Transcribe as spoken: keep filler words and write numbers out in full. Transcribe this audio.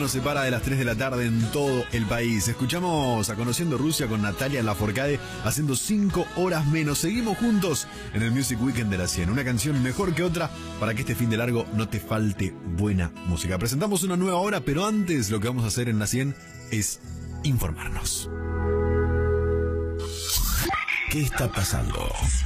nos separa de las tres de la tarde en todo el país. Escuchamos a Conociendo Rusia con Natalia Lafourcade haciendo cinco horas menos. Seguimos juntos en el Music Weekend de la cien. Una canción mejor que otra para que este fin de largo no te falte buena música. Presentamos una nueva hora, pero antes lo que vamos a hacer en la cien es informarnos. ¿Qué está pasando?